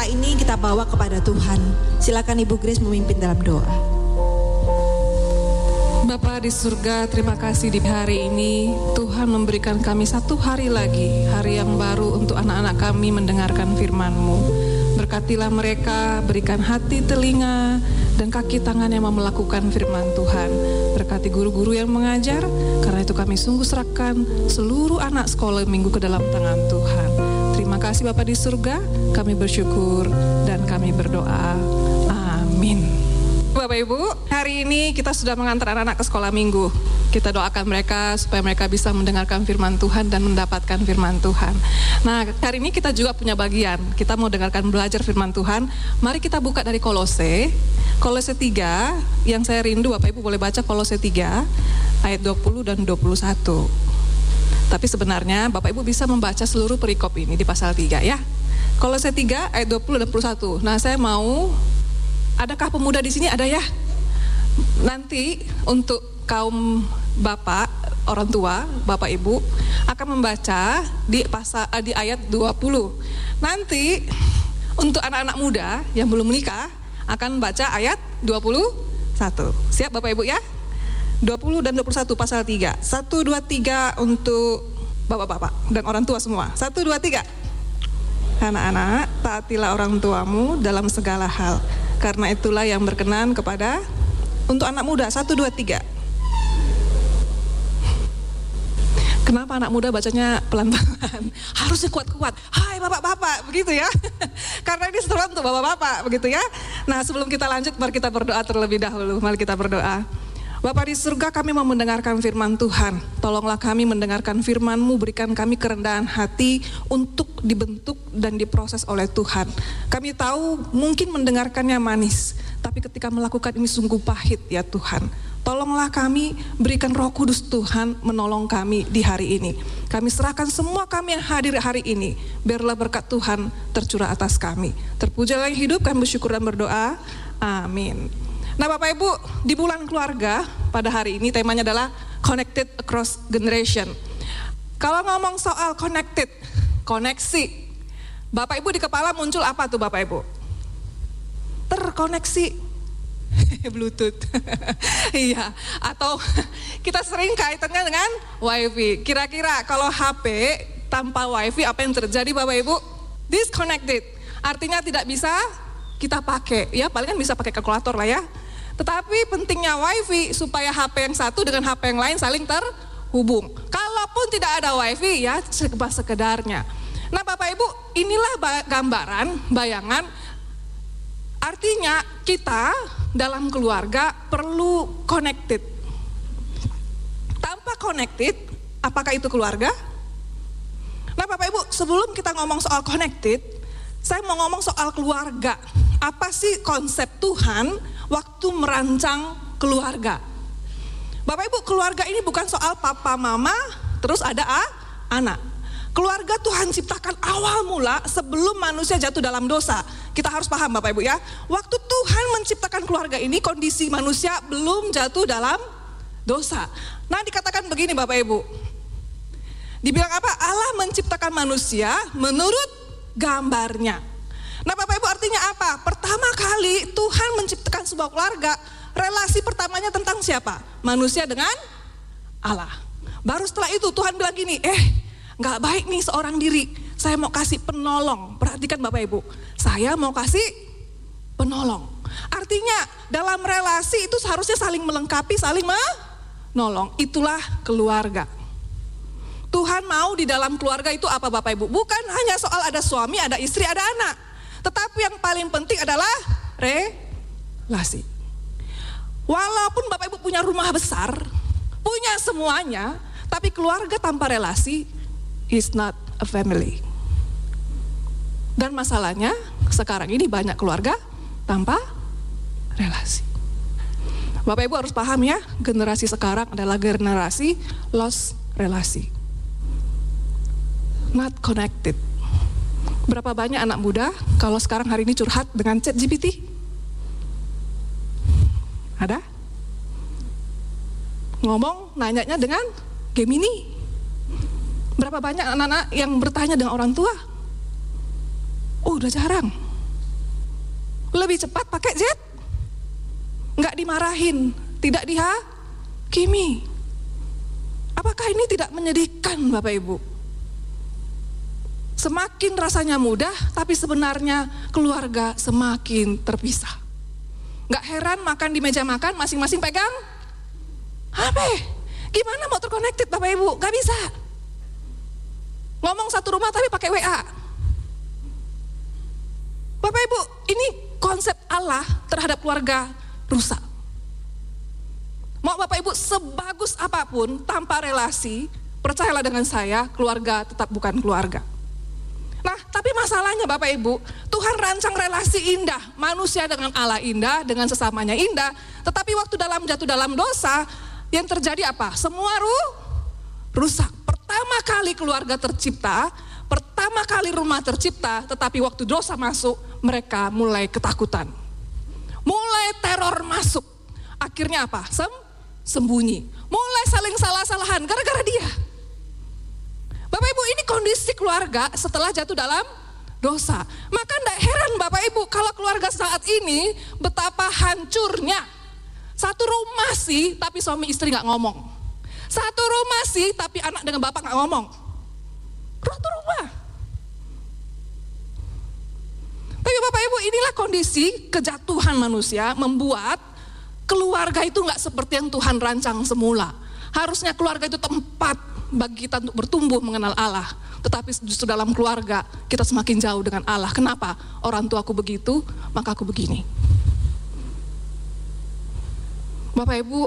doa ini kita bawa kepada Tuhan. Silakan Ibu Grace memimpin dalam doa. Bapa di surga, terima kasih di hari ini Tuhan memberikan kami satu hari lagi, hari yang baru untuk anak-anak kami mendengarkan firman-Mu. Berkatilah mereka, berikan hati, telinga, dan kaki tangan yang mau melakukan firman Tuhan. Berkati guru-guru yang mengajar, karena itu kami sungguh serahkan seluruh anak sekolah minggu ke dalam tangan Tuhan. Terima kasih Bapa di surga, kami bersyukur dan kami berdoa. Amin. Bapak Ibu, hari ini kita sudah mengantar anak-anak ke sekolah minggu. Kita doakan mereka supaya mereka bisa mendengarkan firman Tuhan dan mendapatkan firman Tuhan. Nah, hari ini kita juga punya bagian. Kita mau dengarkan belajar firman Tuhan. Mari kita buka dari Kolose 3, yang saya rindu Bapak Ibu boleh baca Kolose 3 ayat 20 dan 21. Tapi sebenarnya Bapak Ibu bisa membaca seluruh perikop ini di pasal 3 ya. Kolose 3 ayat 20 dan 21. Nah, saya mau, adakah pemuda di sini? Ada ya? Nanti untuk kaum bapak, orang tua, bapak ibu akan membaca di ayat 20. Nanti untuk anak-anak muda yang belum menikah akan baca ayat 21. Siap Bapak Ibu ya? 20 dan 21 pasal 3. 1, 2, 3 untuk bapak-bapak dan orang tua semua. 1, 2, 3. Anak-anak, taatilah orang tuamu dalam segala hal, karena itulah yang berkenan kepada untuk anak muda. 1, 2, 3. Kenapa anak muda bacanya pelan-pelan? Harusnya kuat-kuat. Hai bapak-bapak, begitu ya. Karena ini setelah untuk bapak-bapak, begitu ya. Nah, sebelum kita lanjut, mari kita berdoa terlebih dahulu. Mari kita berdoa. Bapa di surga, kami mau mendengarkan firman Tuhan. Tolonglah kami mendengarkan firman-Mu, berikan kami kerendahan hati untuk dibentuk dan diproses oleh Tuhan. Kami tahu mungkin mendengarkannya manis, tapi ketika melakukan ini sungguh pahit ya Tuhan. Tolonglah kami, berikan Roh Kudus Tuhan menolong kami di hari ini. Kami serahkan semua kami yang hadir hari ini. Biarlah berkat Tuhan tercurah atas kami. Terpujilah yang hidup, kami bersyukur dan berdoa. Amin. Nah Bapak Ibu, di bulan keluarga pada hari ini temanya adalah Connected Across Generation. Kalau ngomong soal connected, koneksi, Bapak Ibu di kepala muncul apa tuh Bapak Ibu? Terkoneksi. Bluetooth. Iya, atau kita sering kaitannya dengan WiFi. Kira-kira kalau HP tanpa WiFi apa yang terjadi Bapak Ibu? Disconnected. Artinya tidak bisa kita pakai. Ya, paling kan bisa pakai kalkulator lah ya. Tetapi pentingnya WiFi supaya HP yang satu dengan HP yang lain saling terhubung. Kalaupun tidak ada WiFi ya sekedarnya. Nah Bapak Ibu, inilah gambaran, bayangan. Artinya kita dalam keluarga perlu connected. Tanpa connected, apakah itu keluarga? Nah Bapak Ibu, sebelum kita ngomong soal connected, saya mau ngomong soal keluarga. Apa sih konsep Tuhan waktu merancang keluarga? Bapak Ibu, keluarga ini bukan soal papa mama, terus ada anak. Keluarga Tuhan ciptakan awal mula sebelum manusia jatuh dalam dosa. Kita harus paham Bapak Ibu ya. Waktu Tuhan menciptakan keluarga ini, kondisi manusia belum jatuh dalam dosa. Nah dikatakan begini Bapak Ibu. Dibilang apa? Allah menciptakan manusia menurut gambarnya. Nah Bapak Ibu artinya apa? Pertama kali Tuhan menciptakan sebuah keluarga, relasi pertamanya tentang siapa? Manusia dengan Allah. Baru setelah itu Tuhan bilang gini, gak baik nih seorang diri, saya mau kasih penolong. Perhatikan Bapak Ibu, saya mau kasih penolong. Artinya dalam relasi itu seharusnya saling melengkapi, saling menolong. Itulah keluarga. Tuhan mau di dalam keluarga itu apa Bapak Ibu? Bukan hanya soal ada suami, ada istri, ada anak. Tetapi yang paling penting adalah relasi. Walaupun Bapak Ibu punya rumah besar, punya semuanya, tapi keluarga tanpa relasi is not a family. Dan masalahnya sekarang ini banyak keluarga tanpa relasi. Bapak Ibu harus paham ya, generasi sekarang adalah generasi lost relasi. Not connected. Berapa banyak anak muda kalau sekarang hari ini curhat dengan ChatGPT? Ada? Ngomong, nanyanya dengan Gemini. Berapa banyak anak-anak yang bertanya dengan orang tua? Oh udah jarang. Lebih cepat pakai jet. Nggak dimarahin, tidak dihakimi. Apakah ini tidak menyedihkan Bapak Ibu? Semakin rasanya mudah, tapi sebenarnya keluarga semakin terpisah. Nggak heran makan di meja makan masing-masing pegang HP. Gimana mau terconnected Bapak Ibu? Nggak bisa. Ngomong satu rumah tapi pakai WA. Bapak Ibu, ini konsep Allah terhadap keluarga rusak. Mau Bapak Ibu sebagus apapun tanpa relasi, percayalah dengan saya, keluarga tetap bukan keluarga. Nah, tapi masalahnya Bapak Ibu, Tuhan rancang relasi indah, manusia dengan Allah indah, dengan sesamanya indah, tetapi waktu jatuh dalam dosa, yang terjadi apa? Semua rusak. Pertama kali keluarga tercipta, pertama kali rumah tercipta, tetapi waktu dosa masuk, mereka mulai ketakutan. Mulai teror masuk. Akhirnya apa? Sembunyi. Mulai saling salah-salahan gara-gara dia. Bapak Ibu, ini kondisi keluarga setelah jatuh dalam dosa. Maka tidak heran Bapak Ibu kalau keluarga saat ini betapa hancurnya. Satu rumah sih tapi suami istri gak ngomong. Satu rumah sih tapi anak dengan bapak gak ngomong. Satu rumah. Tapi Bapak Ibu, inilah kondisi kejatuhan manusia membuat keluarga itu gak seperti yang Tuhan rancang semula. Harusnya keluarga itu tempat bagi kita untuk bertumbuh mengenal Allah. Tetapi justru dalam keluarga kita semakin jauh dengan Allah. Kenapa? Orang tuaku begitu, maka aku begini. Bapak Ibu,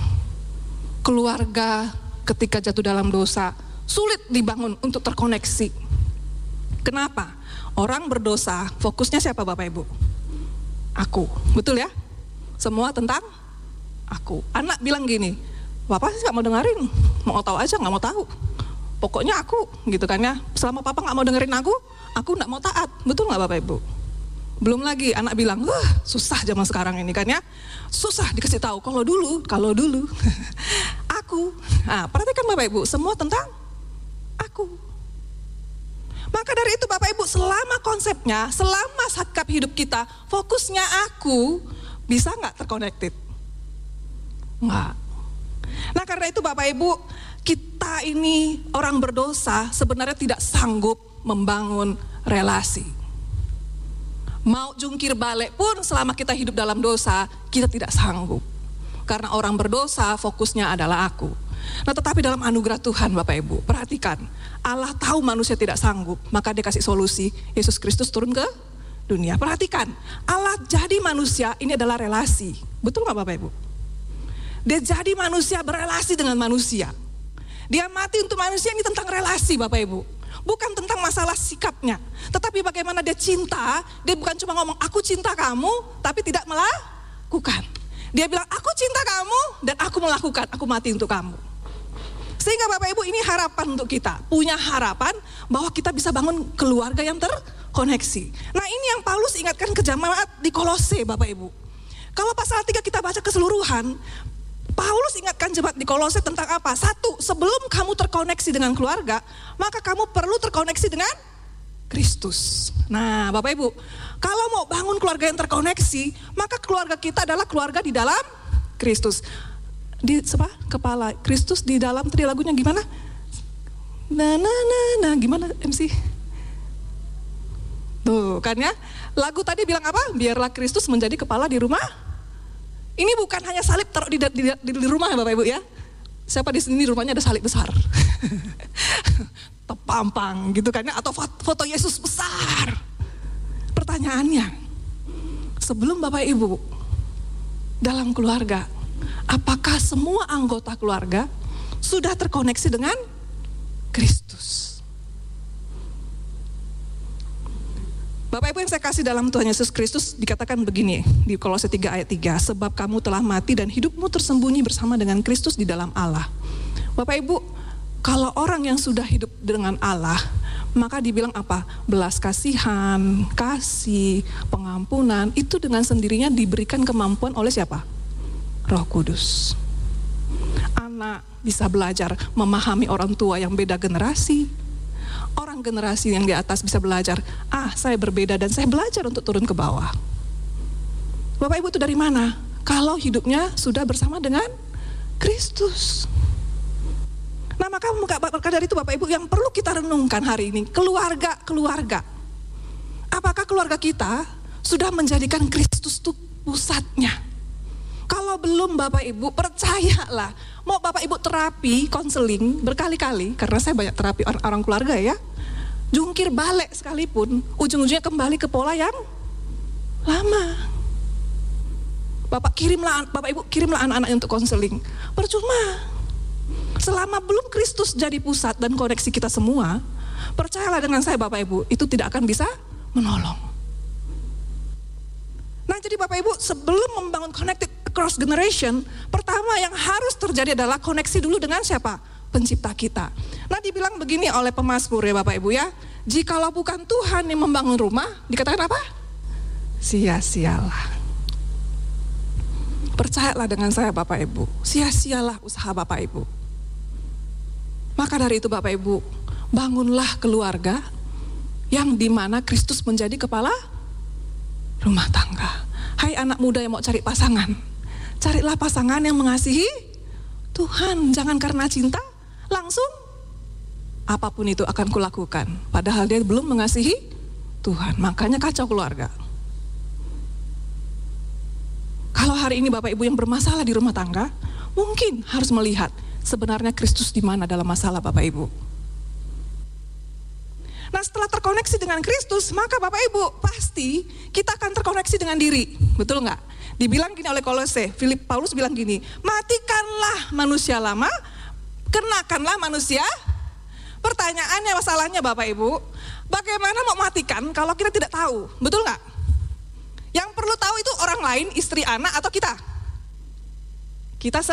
keluarga ketika jatuh dalam dosa sulit dibangun untuk terkoneksi. Kenapa? Orang berdosa, fokusnya siapa Bapak Ibu? Aku, betul ya? Semua tentang aku. Anak bilang gini, Papa sih gak mau dengerin, mau tahu aja gak mau tahu. Pokoknya aku, gitu kan ya. Selama Papa gak mau dengerin aku gak mau taat. Betul gak Bapak Ibu? Belum lagi anak bilang, susah zaman sekarang ini kan ya. Susah dikasih tahu. Kalau dulu, aku. Nah, perhatikan Bapak Ibu, semua tentang aku. Maka dari itu Bapak Ibu, selama konsepnya, selama sikap hidup kita, fokusnya aku, bisa gak terconnected? Enggak. Nah karena itu Bapak Ibu, kita ini orang berdosa sebenarnya tidak sanggup membangun relasi. Mau jungkir balik pun selama kita hidup dalam dosa, kita tidak sanggup. Karena orang berdosa fokusnya adalah aku. Nah tetapi dalam anugerah Tuhan Bapak Ibu, perhatikan. Allah tahu manusia tidak sanggup, maka dia kasih solusi, Yesus Kristus turun ke dunia. Perhatikan, Allah jadi manusia, ini adalah relasi. Betul gak Bapak Ibu? Dia jadi manusia, berelasi dengan manusia. Dia mati untuk manusia, ini tentang relasi Bapak Ibu. Bukan tentang masalah sikapnya. Tetapi bagaimana dia cinta, dia bukan cuma ngomong aku cinta kamu, tapi tidak melakukan. Dia bilang aku cinta kamu dan aku melakukan, aku mati untuk kamu. Sehingga Bapak Ibu ini harapan untuk kita. Punya harapan bahwa kita bisa bangun keluarga yang terkoneksi. Nah ini yang Paulus ingatkan ke jemaat di Kolose Bapak Ibu. Kalau pasal 3 kita baca keseluruhan, Paulus ingatkan jemaat di Kolose tentang apa? Satu, sebelum kamu terkoneksi dengan keluarga, maka kamu perlu terkoneksi dengan Kristus. Nah Bapak Ibu, kalau mau bangun keluarga yang terkoneksi, maka keluarga kita adalah keluarga di dalam Kristus. Di kepala Kristus di dalam, tadi lagunya gimana? Gimana MC? Tuh kan ya, lagu tadi bilang apa? Biarlah Kristus menjadi kepala di rumah. Ini bukan hanya salib taruh di rumah ya Bapak Ibu ya. Siapa di sini rumahnya ada salib besar? Tepampang gitu kan ya, atau foto Yesus besar. Pertanyaannya, sebelum Bapak Ibu dalam keluarga, apakah semua anggota keluarga sudah terkoneksi dengan Kristus? Bapak Ibu yang saya kasih dalam Tuhan Yesus Kristus, dikatakan begini di Kolose 3 ayat 3, sebab kamu telah mati dan hidupmu tersembunyi bersama dengan Kristus di dalam Allah. Bapak Ibu, kalau orang yang sudah hidup dengan Allah, maka dibilang apa? Belas kasihan, kasih, pengampunan, itu dengan sendirinya diberikan kemampuan oleh siapa? Roh Kudus. Anak bisa belajar memahami orang tua yang beda generasi. Orang generasi yang di atas bisa belajar, saya berbeda dan saya belajar untuk turun ke bawah. Bapak Ibu itu dari mana? Kalau hidupnya sudah bersama dengan Kristus. Nah maka dari itu Bapak Ibu yang perlu kita renungkan hari ini, keluarga. Apakah keluarga kita sudah menjadikan Kristus itu pusatnya? Kalau belum Bapak Ibu, percayalah, mau Bapak Ibu terapi, konseling berkali-kali, karena saya banyak terapi orang keluarga ya, jungkir balik sekalipun, ujung-ujungnya kembali ke pola yang lama. Bapak Ibu kirimlah anak-anaknya untuk konseling, percuma. Selama belum Kristus jadi pusat dan koneksi kita semua, percayalah dengan saya Bapak Ibu, itu tidak akan bisa menolong. Nah jadi Bapak Ibu, sebelum membangun connected across generation, pertama yang harus terjadi adalah koneksi dulu dengan siapa? Pencipta kita. Nah dibilang begini oleh pemazmur ya Bapak Ibu ya, jikalau bukan Tuhan yang membangun rumah, dikatakan apa? Sia-sialah. Percayalah dengan saya Bapak Ibu, sia-sialah usaha Bapak Ibu. Maka dari itu Bapak Ibu, bangunlah keluarga yang dimana Kristus menjadi kepala rumah tangga. Hai anak muda yang mau cari pasangan, carilah pasangan yang mengasihi Tuhan. Jangan karena cinta, langsung apapun itu akan kulakukan. Padahal dia belum mengasihi Tuhan, makanya kacau keluarga. Kalau hari ini Bapak Ibu yang bermasalah di rumah tangga, mungkin harus melihat sebenarnya Kristus di mana dalam masalah Bapak Ibu. Nah setelah terkoneksi dengan Kristus, maka Bapak Ibu pasti kita akan terkoneksi dengan diri, betul nggak? Dibilang gini oleh Kolose, Paulus bilang gini, matikanlah manusia lama, kenakanlah manusia. Pertanyaannya, masalahnya Bapak Ibu, bagaimana mau matikan kalau kita tidak tahu, betul nggak? Yang perlu tahu itu orang lain, istri, anak, atau kita? Kita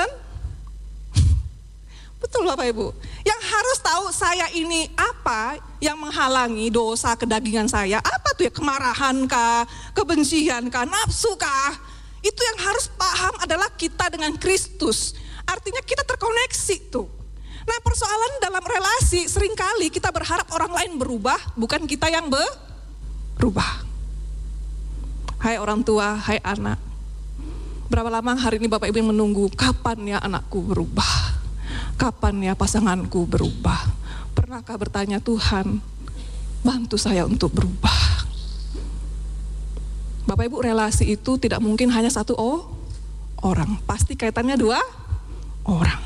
betul Bapak Ibu. Yang harus tahu saya ini apa yang menghalangi dosa kedagingan saya. Apa tuh ya, kemarahan kah, kebencian kah, nafsu kah? Itu yang harus paham adalah kita dengan Kristus. Artinya kita terkoneksi tuh. Nah persoalan dalam relasi seringkali kita berharap orang lain berubah, bukan kita yang berubah. Hai orang tua, hai anak. Berapa lama hari ini Bapak Ibu yang menunggu, kapan ya anakku berubah? Kapan ya pasanganku berubah? Pernahkah bertanya, Tuhan, bantu saya untuk berubah? Bapak Ibu, relasi itu tidak mungkin hanya satu orang. Pasti kaitannya dua orang.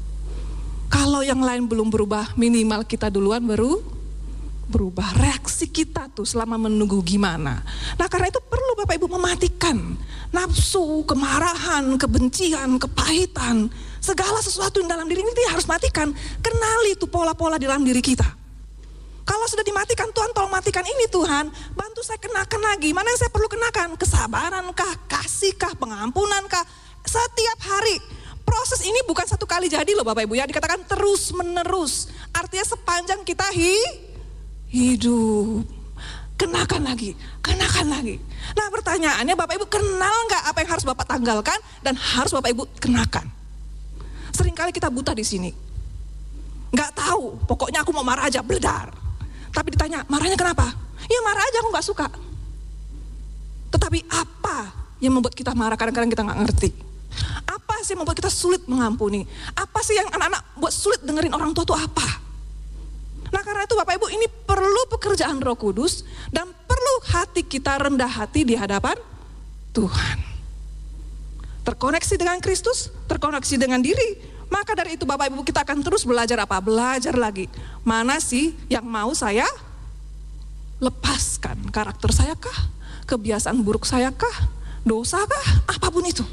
Kalau yang lain belum berubah, minimal kita duluan berubah. Reaksi kita tuh selama menunggu gimana. Nah karena itu perlu Bapak Ibu mematikan nafsu, kemarahan, kebencian, kepahitan, segala sesuatu yang dalam diri ini harus matikan. Kenali tuh pola-pola di dalam diri kita. Kalau sudah dimatikan, Tuhan tolong matikan ini Tuhan, bantu saya kenakan lagi. Mana yang saya perlu kenakan? Kesabarankah, kasihkah, pengampunankah? Setiap hari. Proses ini bukan satu kali jadi loh Bapak Ibu ya, dikatakan terus menerus. Artinya sepanjang kita hidup, kenakan lagi. Nah pertanyaannya Bapak Ibu kenal nggak apa yang harus Bapak tanggalkan dan harus Bapak Ibu kenakan? Seringkali kita buta di sini, nggak tahu. Pokoknya aku mau marah aja, bledar. Tapi ditanya marahnya kenapa? Ya marah aja, aku nggak suka. Tetapi apa yang membuat kita marah? Kadang-kadang kita nggak ngerti. Apa sih yang membuat kita sulit mengampuni? Apa sih yang anak-anak buat sulit dengerin orang tua itu apa? Nah karena itu Bapak Ibu ini perlu pekerjaan Roh Kudus dan perlu hati kita rendah hati di hadapan Tuhan. Terkoneksi dengan Kristus, terkoneksi dengan diri. Maka dari itu Bapak Ibu kita akan terus belajar apa? Belajar lagi. Mana sih yang mau saya lepaskan? Karakter saya kah? Kebiasaan buruk saya kah? Dosa kah? Apapun itu.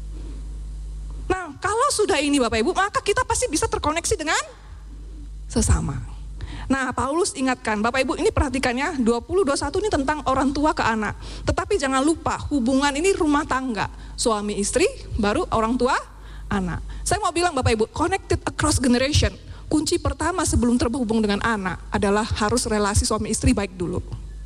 Nah kalau sudah ini Bapak Ibu, maka kita pasti bisa terkoneksi dengan sesama. Nah Paulus ingatkan, Bapak Ibu ini perhatikannya 20-21 ini tentang orang tua ke anak. Tetapi jangan lupa hubungan ini rumah tangga, suami istri baru orang tua anak. Saya mau bilang Bapak Ibu, connected across generation, kunci pertama sebelum terhubung dengan anak adalah harus relasi suami istri baik dulu.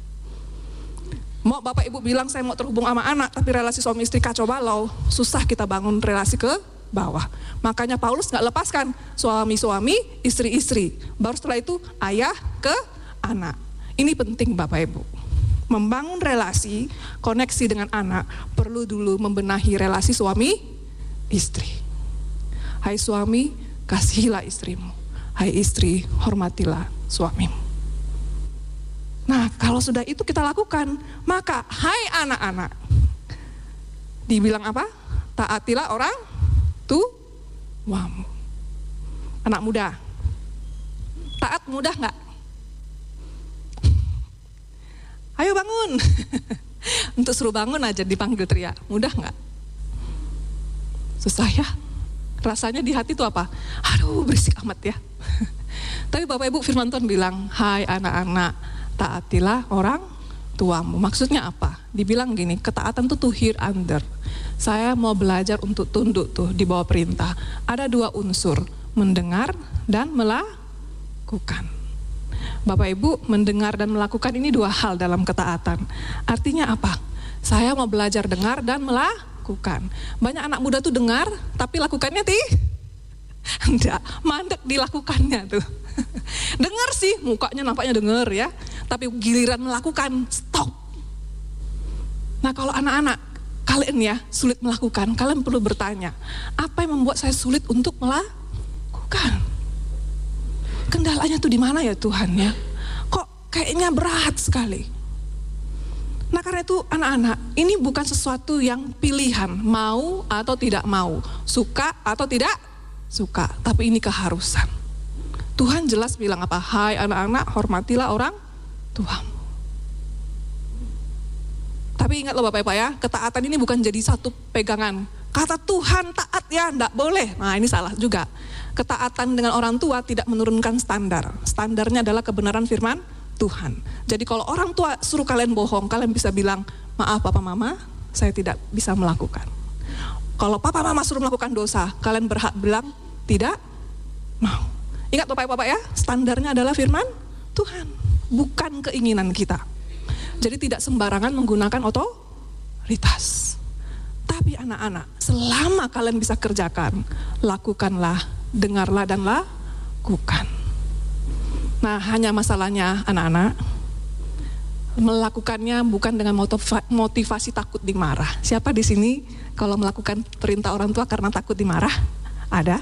Mau Bapak Ibu bilang saya mau terhubung sama anak tapi relasi suami istri kacau balau, susah kita bangun relasi ke bawah. Makanya Paulus gak lepaskan suami-suami, istri-istri. Baru setelah itu ayah ke anak. Ini penting Bapak Ibu. membangun relasi, koneksi dengan anak, perlu dulu membenahi relasi suami istri. Hai suami, kasihilah istrimu. Hai istri, hormatilah suamimu. Nah, kalau sudah itu kita lakukan, maka hai anak-anak, dibilang apa? Taatilah orang tuamu. Anak muda, taat mudah nggak? Ayo bangun. Untuk suruh bangun aja dipanggil teriak, mudah nggak? Susah ya? Rasanya di hati itu apa? Aduh, berisik amat ya. Tapi Bapak Ibu firman Tuhan bilang, hai anak-anak, taatilah orang tuamu. Maksudnya apa? Dibilang gini, ketaatan tuh to hear under. Saya mau belajar untuk tunduk tuh di bawah perintah. Ada dua unsur, mendengar dan melakukan. Bapak Ibu, mendengar dan melakukan ini dua hal dalam ketaatan. Artinya apa? Saya mau belajar dengar dan melakukan. Banyak anak muda tuh dengar, tapi lakukannya enggak, mandek dilakukannya tuh. Dengar sih, mukanya nampaknya dengar ya, tapi giliran melakukan, stop. Nah kalau anak-anak, kalian ya sulit melakukan, kalian perlu bertanya, apa yang membuat saya sulit untuk melakukan? Kendalanya tuh di mana ya Tuhan ya? Kok kayaknya berat sekali. Nah karena itu anak-anak, ini bukan sesuatu yang pilihan, mau atau tidak mau, suka atau tidak suka, tapi ini keharusan. Tuhan jelas bilang apa? Hai anak-anak, hormatilah orang tuamu. Tapi ingat loh Bapak Ibu ya, ketaatan ini bukan jadi satu pegangan. Kata Tuhan taat ya, enggak boleh. Nah ini salah juga. Ketaatan dengan orang tua tidak menurunkan standar. Standarnya adalah kebenaran firman Tuhan. Jadi kalau orang tua suruh kalian bohong, kalian bisa bilang, maaf papa mama, saya tidak bisa melakukan. Kalau papa mama suruh melakukan dosa, kalian berhak bilang, tidak mau. Ingat Bapak ya, standarnya adalah firman Tuhan, bukan keinginan kita. Jadi tidak sembarangan menggunakan otoritas. Tapi anak-anak, selama kalian bisa kerjakan, lakukanlah, dengarlah dan lakukan. Nah, hanya masalahnya anak-anak, melakukannya bukan dengan motivasi takut dimarah. Siapa di sini kalau melakukan perintah orang tua karena takut dimarah? Ada?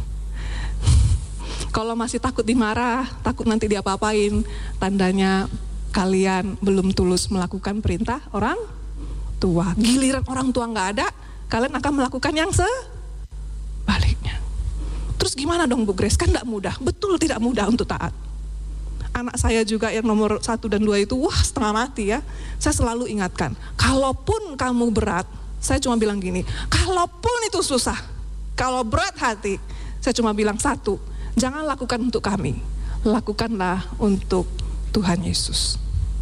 Kalau masih takut dimarah, takut nanti diapa-apain, tandanya kalian belum tulus melakukan perintah orang tua. Giliran orang tua nggak ada, kalian akan melakukan yang sebaliknya. Terus gimana dong Bu Grace? Kan nggak mudah, betul tidak mudah untuk taat. Anak saya juga yang nomor 1 dan 2 itu, wah setengah mati ya. Saya selalu ingatkan, kalaupun kamu berat, saya cuma bilang gini, kalaupun itu susah, kalau berat hati, saya cuma bilang satu, jangan lakukan untuk kami, lakukanlah untuk Tuhan Yesus.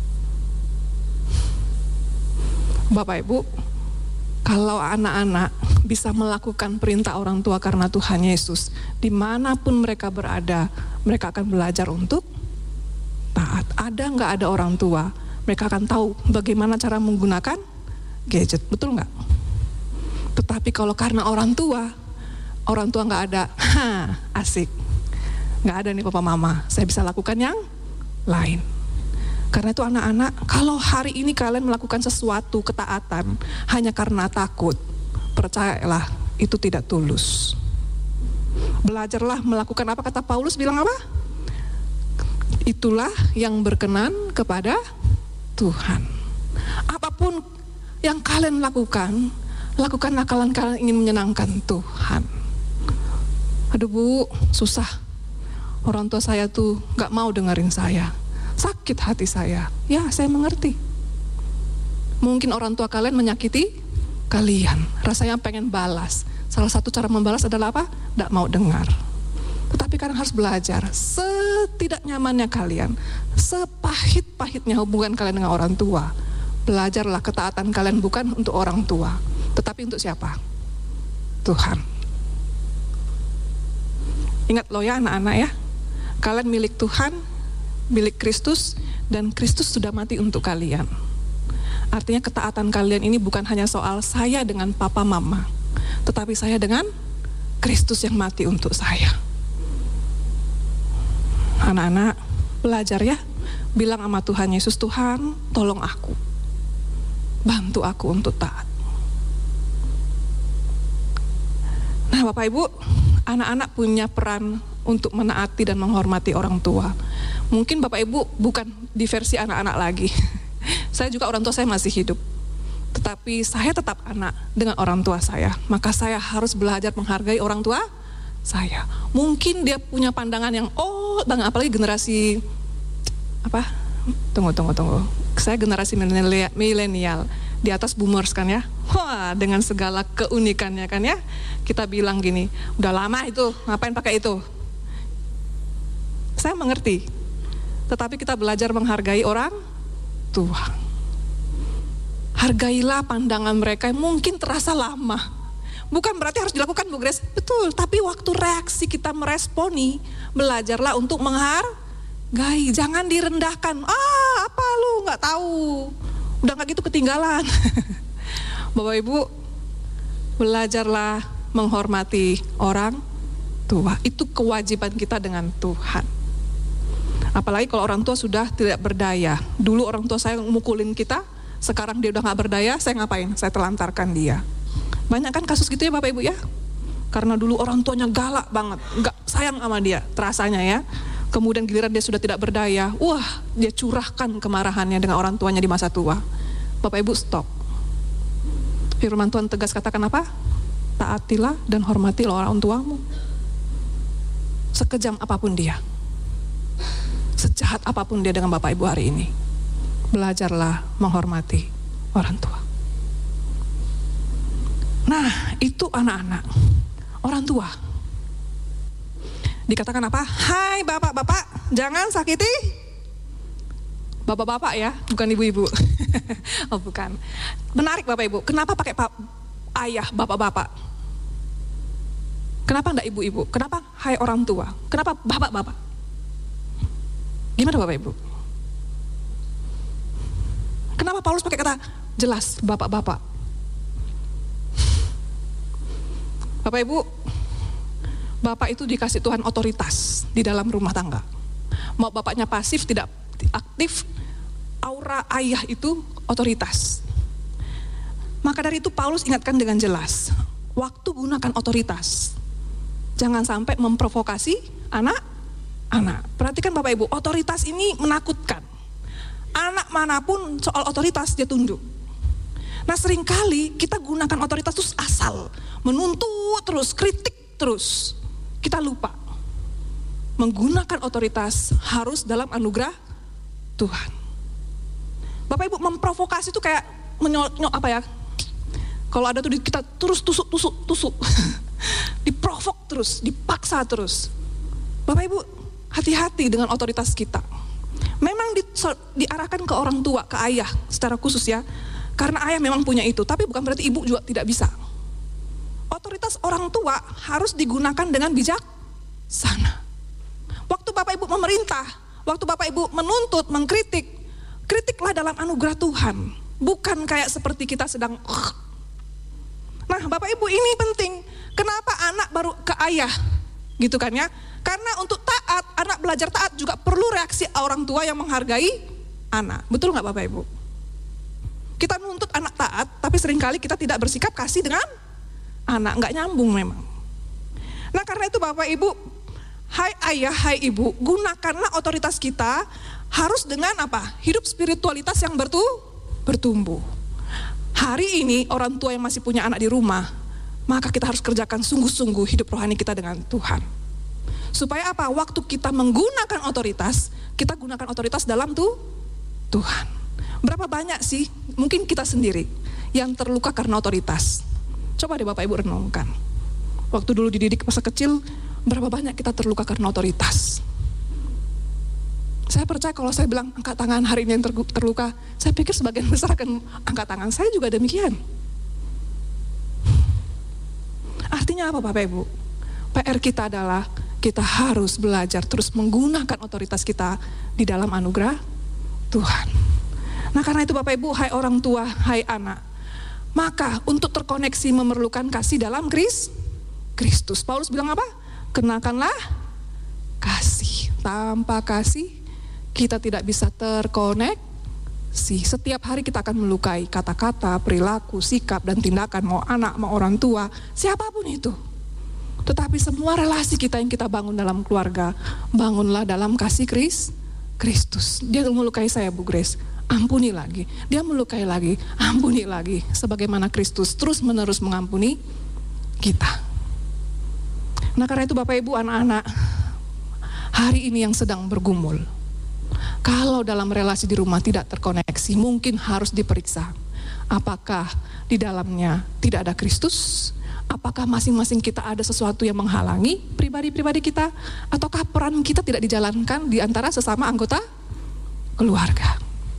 Bapak Ibu, kalau anak-anak bisa melakukan perintah orang tua karena Tuhan Yesus, dimanapun mereka berada, mereka akan belajar untuk taat. Ada nggak ada orang tua, mereka akan tahu bagaimana cara menggunakan gadget, betul nggak? Tetapi kalau karena orang tua nggak ada, asik, nggak ada nih papa mama, saya bisa lakukan yang lain. Karena itu anak-anak, kalau hari ini kalian melakukan sesuatu ketaatan hanya karena takut, percayalah itu tidak tulus. Belajarlah melakukan apa kata Paulus bilang apa? Itulah yang berkenan kepada Tuhan. Apapun yang kalian lakukan, lakukanlah kalau kalian ingin menyenangkan Tuhan. Aduh Bu, susah. Orang tua saya tuh gak mau dengerin saya. Sakit hati saya. Ya, saya mengerti. Mungkin orang tua kalian menyakiti kalian. Rasanya pengen balas. Salah satu cara membalas adalah apa? Gak mau dengar. Tetapi kalian harus belajar. Setidak nyamannya kalian, sepahit-pahitnya hubungan kalian dengan orang tua, belajarlah ketaatan kalian bukan untuk orang tua, tetapi untuk siapa? Tuhan. Ingat loh ya anak-anak ya, kalian milik Tuhan, milik Kristus, dan Kristus sudah mati untuk kalian. Artinya ketaatan kalian ini bukan hanya soal saya dengan papa mama, tetapi saya dengan Kristus yang mati untuk saya. Anak-anak belajar ya, bilang sama Tuhan Yesus, Tuhan tolong aku. bantu aku untuk taat. Nah Bapak Ibu, anak-anak punya peran untuk menaati dan menghormati orang tua. Mungkin Bapak Ibu bukan di versi anak-anak lagi. Saya juga orang tua saya masih hidup. Tetapi saya tetap anak dengan orang tua saya. Maka saya harus belajar menghargai orang tua saya. Mungkin dia punya pandangan yang apalagi generasi Tunggu. Saya generasi milenial, di atas boomers kan ya. Wah, dengan segala keunikannya kan ya. Kita bilang gini, udah lama itu, ngapain pakai itu? Saya mengerti. Tetapi kita belajar menghargai orang tua. Hargailah pandangan mereka yang mungkin terasa lama. Bukan berarti harus dilakukan Bu Grace, betul. Tapi waktu reaksi kita meresponi, belajarlah untuk menghargai. Jangan direndahkan. Apa lu nggak tahu? Udah nggak gitu ketinggalan. Bapak Ibu, belajarlah menghormati orang tua. Itu kewajiban kita dengan Tuhan. Apalagi kalau orang tua sudah tidak berdaya. Dulu orang tua saya mukulin kita, sekarang dia udah gak berdaya, saya ngapain? Saya telantarkan dia. Banyak kan kasus gitu ya Bapak Ibu ya? Karena dulu orang tuanya galak banget, gak sayang sama dia, terasanya ya. Kemudian giliran dia sudah tidak berdaya, dia curahkan kemarahannya dengan orang tuanya di masa tua. Bapak Ibu stop. Firman Tuhan tegas katakan apa? Taatilah dan hormatilah orang tuamu. Sekejam apapun dia, sejahat apapun dia dengan Bapak Ibu hari ini, belajarlah menghormati orang tua. Nah, itu anak-anak, orang tua. Dikatakan apa? Hai bapak-bapak, jangan sakiti bapak-bapak ya, bukan ibu-ibu. Oh bukan. Menarik Bapak Ibu, kenapa pakai ayah bapak-bapak? Kenapa enggak ibu-ibu? Kenapa hai orang tua? Kenapa bapak-bapak? Gimana Bapak Ibu? Kenapa Paulus pakai kata jelas bapak-bapak? Bapak Ibu, bapak itu dikasih Tuhan otoritas di dalam rumah tangga. Mau bapaknya pasif, tidak aktif, aura ayah itu otoritas. Maka dari itu Paulus ingatkan dengan jelas, waktu gunakan otoritas, jangan sampai memprovokasi anak. Perhatikan Bapak Ibu, otoritas ini menakutkan. Anak manapun soal otoritas dia tunduk. Nah seringkali kita gunakan otoritas terus asal, menuntut terus, kritik terus. Kita lupa menggunakan otoritas harus dalam anugerah Tuhan. Bapak Ibu, memprovokasi itu kayak kalau ada tuh kita terus tusuk. Diprovok terus, dipaksa terus. Bapak Ibu, hati-hati dengan otoritas kita. Memang diarahkan ke orang tua, ke ayah secara khusus ya. Karena ayah memang punya itu, tapi bukan berarti ibu juga tidak bisa. Otoritas orang tua harus digunakan dengan bijaksana. Waktu Bapak Ibu memerintah, waktu Bapak Ibu menuntut, mengkritik, kritiklah dalam anugerah Tuhan. Bukan kayak seperti kita sedang Nah Bapak Ibu, ini penting. Kenapa anak baru ke ayah? Gitu kan ya. Karena untuk taat, anak belajar taat juga perlu reaksi orang tua yang menghargai anak. Betul gak Bapak Ibu? Kita nuntut anak taat, tapi seringkali kita tidak bersikap kasih dengan anak. Gak nyambung memang. Nah karena itu Bapak Ibu, hai ayah, hai ibu, gunakanlah otoritas kita harus dengan apa? Hidup spiritualitas yang bertumbuh. Hari ini orang tua yang masih punya anak di rumah, maka kita harus kerjakan sungguh-sungguh hidup rohani kita dengan Tuhan. Supaya apa? Waktu kita menggunakan otoritas, kita gunakan otoritas dalam Tuhan. Berapa banyak sih, mungkin kita sendiri yang terluka karena otoritas. Coba deh Bapak Ibu renungkan. Waktu dulu dididik masa kecil, berapa banyak kita terluka karena otoritas. Saya percaya kalau saya bilang angkat tangan hari ini yang terluka, saya pikir sebagian besar akan angkat tangan. Saya juga demikian. Artinya apa Bapak Ibu? PR kita adalah kita harus belajar terus menggunakan otoritas kita di dalam anugerah Tuhan. Nah karena itu Bapak Ibu, hai orang tua, hai anak, maka untuk terkoneksi memerlukan kasih dalam Kristus. Paulus bilang apa? Kenakanlah kasih. Tanpa kasih kita tidak bisa terkoneksi. Setiap hari kita akan melukai kata-kata, perilaku, sikap, dan tindakan, mau anak, mau orang tua, siapapun itu. Tetapi semua relasi kita yang kita bangun dalam keluarga, bangunlah dalam kasih Kristus. Dia melukai saya, Bu Grace, ampuni lagi. Dia melukai lagi, ampuni lagi. Sebagaimana Kristus terus menerus mengampuni kita. Nah, karena itu Bapak Ibu, anak-anak, hari ini yang sedang bergumul, kalau dalam relasi di rumah tidak terkoneksi, mungkin harus diperiksa. Apakah di dalamnya tidak ada Kristus? Apakah masing-masing kita ada sesuatu yang menghalangi pribadi-pribadi kita? Ataukah peran kita tidak dijalankan di antara sesama anggota keluarga?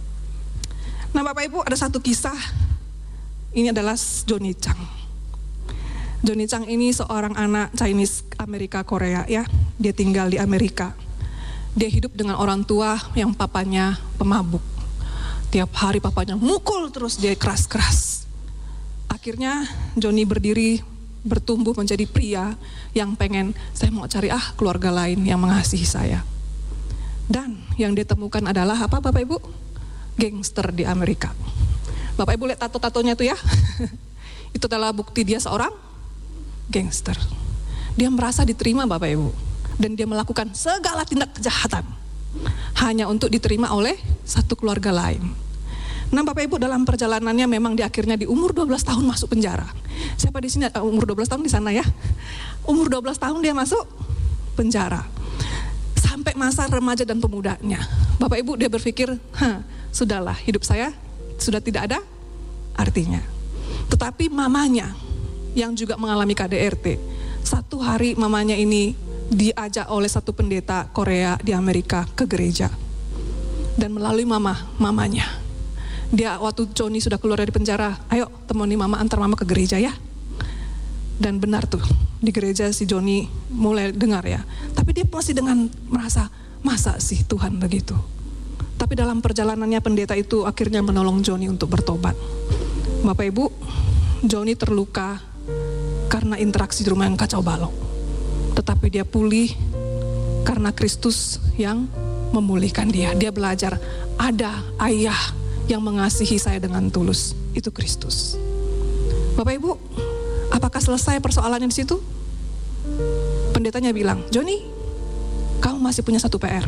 Nah, Bapak Ibu, ada satu kisah. Ini adalah Johnny Chang. Johnny Chang ini seorang anak Chinese Amerika Korea ya. Dia tinggal di Amerika. Dia hidup dengan orang tua yang papanya pemabuk. Tiap hari papanya mukul terus, dia keras-keras. Akhirnya Johnny berdiri, bertumbuh menjadi pria yang pengen, saya mau cari keluarga lain yang mengasihi saya. Dan yang dia temukan adalah apa Bapak Ibu? Gangster di Amerika. Bapak Ibu lihat tato-tatonya itu ya. Itu adalah bukti dia seorang gangster. Dia merasa diterima Bapak Ibu. Dan dia melakukan segala tindak kejahatan hanya untuk diterima oleh satu keluarga lain. Nah, Bapak Ibu, dalam perjalanannya memang di akhirnya di umur 12 tahun masuk penjara. Siapa di sini umur 12 tahun di sana ya? Umur 12 tahun dia masuk penjara. Sampai masa remaja dan pemudanya. Bapak Ibu, dia berpikir, sudahlah, hidup saya sudah tidak ada artinya. Tetapi mamanya yang juga mengalami KDRT, satu hari mamanya ini diajak oleh satu pendeta Korea di Amerika ke gereja. Dan melalui mamanya, dia waktu Johnny sudah keluar dari penjara, ayo temani mama, antar mama ke gereja ya. Dan benar tuh, di gereja si Johnny mulai dengar ya. Tapi dia masih dengan merasa, masa sih Tuhan begitu. Tapi dalam perjalanannya pendeta itu akhirnya menolong Johnny untuk bertobat. Bapak Ibu, Johnny terluka karena interaksi di rumah yang kacau balau. Tetapi dia pulih karena Kristus yang memulihkan dia. Dia belajar, ada ayah yang mengasihi saya dengan tulus. Itu Kristus. Bapak Ibu, apakah selesai persoalannya di situ? Pendetanya bilang, Johnny, kamu masih punya satu PR.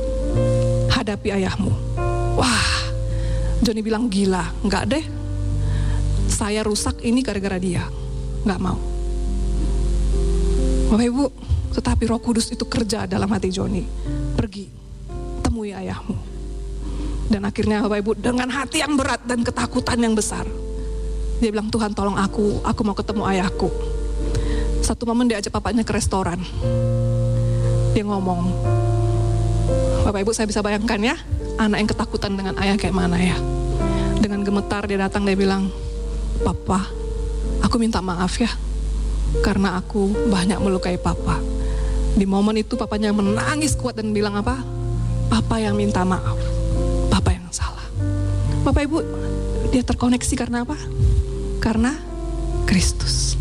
Hadapi ayahmu. Wah, Johnny bilang, gila, enggak deh. Saya rusak ini gara-gara dia. Enggak mau. Bapak Ibu, tetapi Roh Kudus itu kerja dalam hati Johnny. Pergi, temui ayahmu. Dan akhirnya Bapak Ibu, dengan hati yang berat dan ketakutan yang besar, dia bilang, Tuhan tolong aku mau ketemu ayahku. Satu momen dia ajak papanya ke restoran. Dia ngomong, Bapak Ibu saya bisa bayangkan ya, anak yang ketakutan dengan ayah kayak mana ya. Dengan gemetar dia datang, dia bilang, Papa, aku minta maaf ya, karena aku banyak melukai Papa. Di momen itu papanya menangis kuat dan bilang apa? Papa yang minta maaf, Papa yang salah. Bapak Ibu, dia terkoneksi karena apa? Karena Kristus.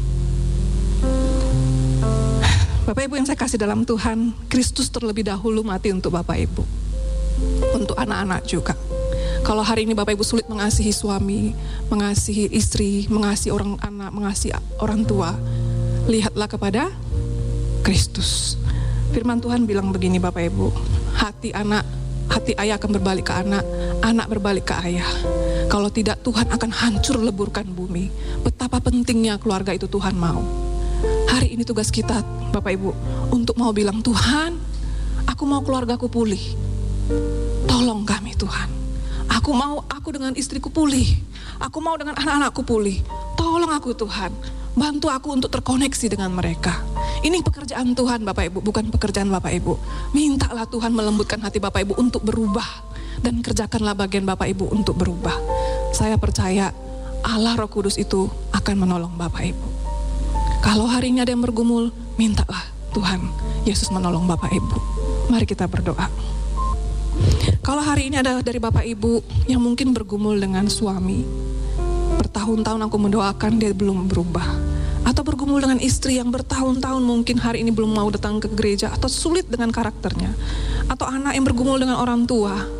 Bapak Ibu yang saya kasih dalam Tuhan, Kristus terlebih dahulu mati untuk Bapak Ibu, untuk anak-anak juga. Kalau hari ini Bapak Ibu sulit mengasihi suami, mengasihi istri, mengasihi orang anak, mengasihi orang tua, lihatlah kepada Kristus. Firman Tuhan bilang begini Bapak Ibu, hati ayah akan berbalik ke anak, anak berbalik ke ayah. Kalau tidak Tuhan akan hancur leburkan bumi. Betapa pentingnya keluarga itu Tuhan mau. Hari ini tugas kita Bapak Ibu untuk mau bilang, Tuhan, aku mau keluargaku pulih. Tolong kami Tuhan. Aku dengan istriku pulih. Aku mau dengan anak-anakku pulih. Tolong aku Tuhan. Bantu aku untuk terkoneksi dengan mereka. Ini pekerjaan Tuhan Bapak Ibu, bukan pekerjaan Bapak Ibu. Mintalah Tuhan melembutkan hati Bapak Ibu untuk berubah. Dan kerjakanlah bagian Bapak Ibu untuk berubah. Saya percaya Allah Roh Kudus itu akan menolong Bapak Ibu. Kalau hari ini ada yang bergumul, mintalah Tuhan Yesus menolong Bapak Ibu. Mari kita berdoa. Kalau hari ini ada dari Bapak Ibu yang mungkin bergumul dengan suami, bertahun-tahun aku mendoakan dia belum berubah. Atau bergumul dengan istri yang bertahun-tahun mungkin hari ini belum mau datang ke gereja, atau sulit dengan karakternya. Atau anak yang bergumul dengan orang tua,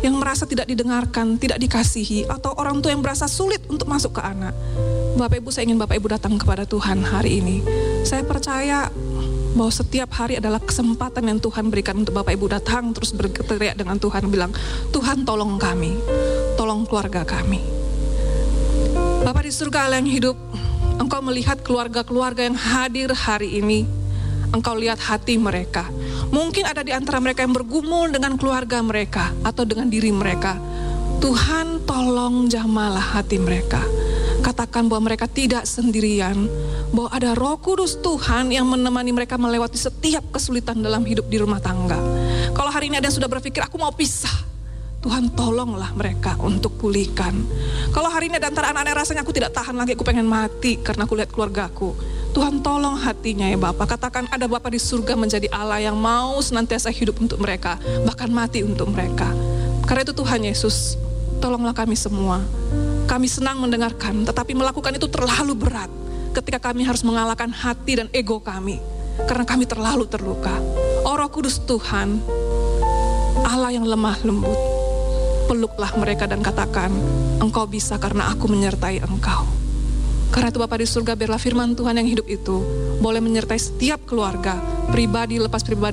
yang merasa tidak didengarkan, tidak dikasihi, atau orang tua yang merasa sulit untuk masuk ke anak. Bapak Ibu, saya ingin Bapak Ibu datang kepada Tuhan hari ini. Saya percaya bahwa setiap hari adalah kesempatan yang Tuhan berikan untuk Bapak Ibu datang terus berteriak dengan Tuhan, bilang, Tuhan tolong kami, tolong keluarga kami. Bapak di surga Allah yang hidup, Engkau melihat keluarga-keluarga yang hadir hari ini. Engkau lihat hati mereka. Mungkin ada di antara mereka yang bergumul dengan keluarga mereka atau dengan diri mereka. Tuhan tolong jamalah hati mereka. Katakan bahwa mereka tidak sendirian, bahwa ada Roh Kudus Tuhan yang menemani mereka melewati setiap kesulitan dalam hidup di rumah tangga. Kalau hari ini ada yang sudah berpikir, aku mau pisah, Tuhan tolonglah mereka untuk pulihkan. Kalau hari ini ada antara anak-anak rasanya aku tidak tahan lagi, aku pengen mati karena aku lihat keluargaku, Tuhan tolong hatinya ya Bapak. Katakan ada Bapak di surga menjadi Allah yang mau senantiasa hidup untuk mereka, bahkan mati untuk mereka. Karena itu Tuhan Yesus, tolonglah kami semua. Kami senang mendengarkan, tetapi melakukan itu terlalu berat ketika kami harus mengalahkan hati dan ego kami, karena kami terlalu terluka. Oh Roh Kudus Tuhan, Allah yang lemah lembut, peluklah mereka dan katakan, Engkau bisa karena aku menyertai Engkau. Karena itu Bapa di surga, biarlah firman Tuhan yang hidup itu boleh menyertai setiap keluarga, pribadi lepas pribadi,